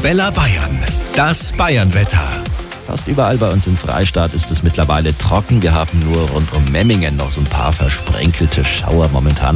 Arabella Bayern. Das Bayernwetter. Fast überall bei uns im Freistaat ist es mittlerweile trocken. Wir haben nur rund um Memmingen noch so ein paar versprenkelte Schauer momentan.